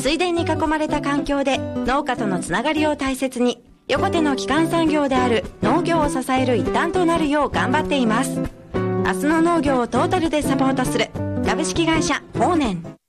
水田に囲まれた環境で農家とのつながりを大切に、横手の基幹産業である農業を支える一端となるよう頑張っています。明日の農業をトータルでサポートする株式会社豊年。